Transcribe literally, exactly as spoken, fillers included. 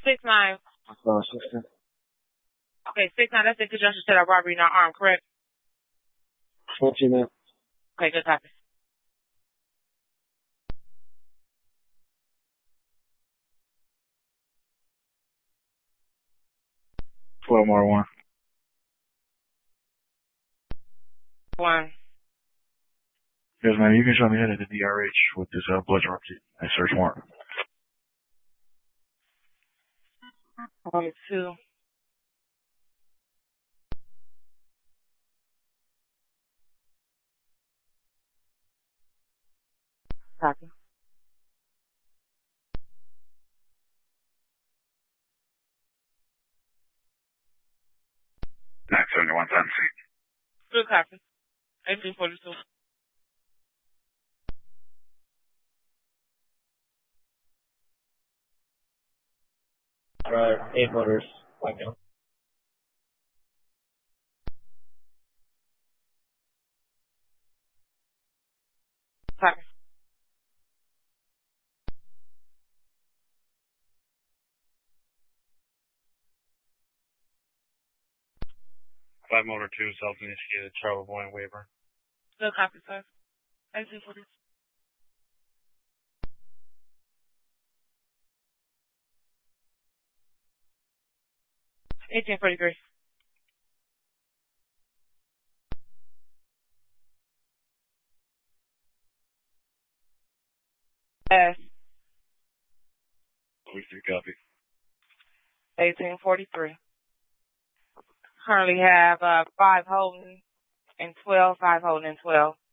six nine. Uh, sixteen. Okay, six nine. That's in conjunction to that robbery, not armed, correct? fourteen man. Okay, good copy. twelve more one. One. Yes, ma'am. You can show me that at the D R H with this uh, blood draw kit and search warrant. One, two. Copy. nine seventy-one ten. Good copy. eighteen forty-two. Right, eight motors. Like that. Copy. Five motor two, self-initiated, travel point waiver. Good copy, sir. eighteen forty-two. eighteen forty-three. S. Please do copy. eighteen forty-three. Currently have uh, five holding and twelve, five holding and twelve.